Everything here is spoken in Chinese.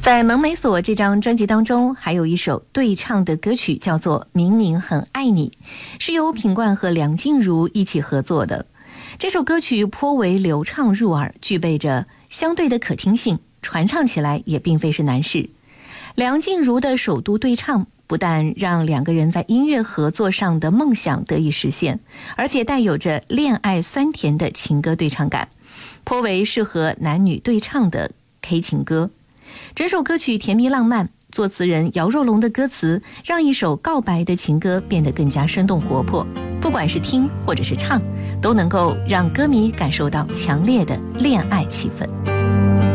在蒙美索这张专辑当中，还有一首对唱的歌曲叫做《明明很爱你》，是由品冠和梁静茹一起合作的。这首歌曲颇为流畅入耳，具备着相对的可听性，传唱起来也并非是难事。梁静茹的首度对唱不但让两个人在音乐合作上的梦想得以实现，而且带有着恋爱酸甜的情歌对唱感，颇为适合男女对唱的 K 情歌。整首歌曲甜蜜浪漫，作词人姚若龙的歌词让一首告白的情歌变得更加生动活泼，不管是听或者是唱，都能够让歌迷感受到强烈的恋爱气氛。